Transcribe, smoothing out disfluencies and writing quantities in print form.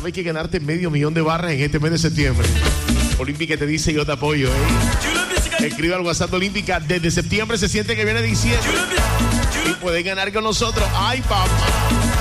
sabes que ganarte $500,000 de barras en este mes de septiembre. Olímpica te dice yo te apoyo, Escribe al WhatsApp de Olímpica. Desde septiembre se siente que viene diciembre y pueden ganar con nosotros. ¡Ay, papá!